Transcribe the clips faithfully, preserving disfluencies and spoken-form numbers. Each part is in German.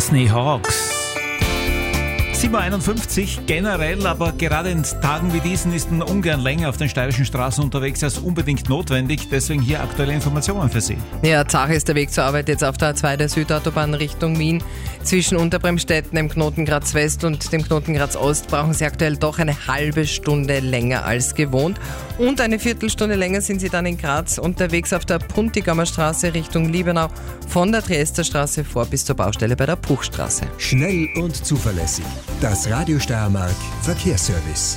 Disney Hawks. sieben Uhr einundfünfzig generell, aber gerade in Tagen wie diesen ist man ungern länger auf den steirischen Straßen unterwegs als unbedingt notwendig. Deswegen hier aktuelle Informationen für Sie. Ja, Zach ist der Weg zur Arbeit jetzt auf der A zwei der Südautobahn Richtung Wien. Zwischen Unterbremstetten, dem Knoten Graz West und dem Knoten Graz Ost brauchen Sie aktuell doch eine halbe Stunde länger als gewohnt. Und eine Viertelstunde länger sind Sie dann in Graz unterwegs auf der Puntigammer Straße Richtung Liebenau von der Triester Straße vor bis zur Baustelle bei der Bruchstraße. Schnell und zuverlässig. Das Radio Steiermark Verkehrsservice.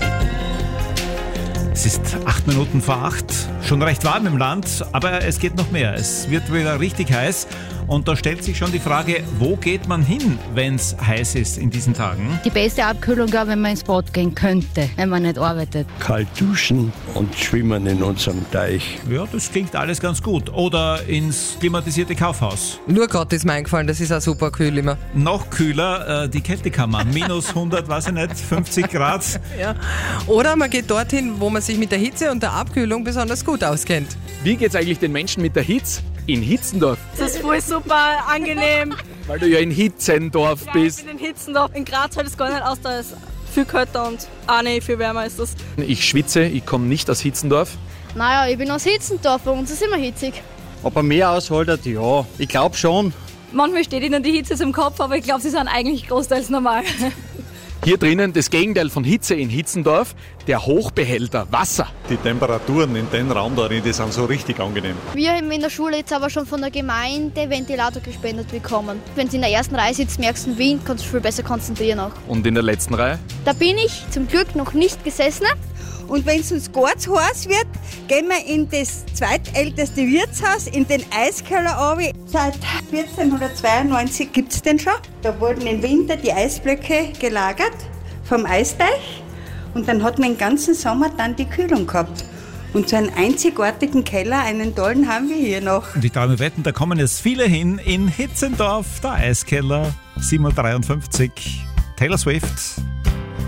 Es ist acht Minuten vor acht, schon recht warm im Land, aber es geht noch mehr. Es wird wieder richtig heiß und da stellt sich schon die Frage, wo geht man hin, wenn es heiß ist in diesen Tagen? Die beste Abkühlung, glaube ich, wenn man ins Bad gehen könnte, wenn man nicht arbeitet. Kalt duschen und schwimmen in unserem Teich. Ja, das klingt alles ganz gut. Oder ins klimatisierte Kaufhaus. Nur gerade ist mir eingefallen, das ist auch super kühl immer. Noch kühler, äh, die Kältekammer. Minus hundert, weiß ich nicht, fünfzig Grad. Ja. Oder man geht dorthin, wo man sich mit der Hitze und der Abkühlung besonders gut auskennt. Wie geht's eigentlich den Menschen mit der Hitze? In Hitzendorf. Das ist voll super angenehm. Weil du ja in Hitzendorf Ja, bist. ich bin in Hitzendorf. In Graz hält es gar nicht aus, da ist viel kälter und auch nicht viel wärmer ist das. Ich schwitze, ich komme nicht aus Hitzendorf. Naja, ich bin aus Hitzendorf, bei uns ist immer hitzig. Ob er mehr aushaltet? Ja, ich glaube schon. Manchmal steht ihnen die Hitze im Kopf, aber ich glaube, sie sind eigentlich großteils normal. Hier drinnen das Gegenteil von Hitze in Hitzendorf, der Hochbehälter Wasser. Die Temperaturen in den Raum da drin, die sind so richtig angenehm. Wir haben in der Schule jetzt aber schon von der Gemeinde Ventilator gespendet bekommen. Wenn du in der ersten Reihe sitzt, merkst du den Wind, kannst du viel besser konzentrieren auch. Und in der letzten Reihe? Da bin ich zum Glück noch nicht gesessen. Und wenn es uns ganz heiß wird, gehen wir in das zweitälteste Wirtshaus, in den Eiskeller runter. Seit vierzehnhundertzweiundneunzig gibt es den schon. Da wurden im Winter die Eisblöcke gelagert vom Eisteich. Und dann hat man den ganzen Sommer dann die Kühlung gehabt. Und so einen einzigartigen Keller, einen tollen, haben wir hier noch. Und ich traue mir wetten, da kommen jetzt viele hin in Hitzendorf, der Eiskeller, sieben Uhr dreiundfünfzig. Taylor Swift.